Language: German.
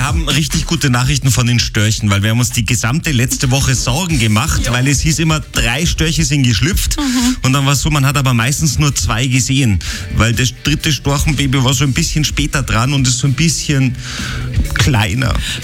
haben richtig gute Nachrichten von den Störchen, weil wir haben uns die gesamte letzte Woche Sorgen gemacht, weil es hieß immer, 3 Störche sind geschlüpft und dann war es so, man hat aber meistens nur 2 gesehen, weil das 3. Storchenbaby war so ein bisschen später dran und ist so ein bisschen kleiner.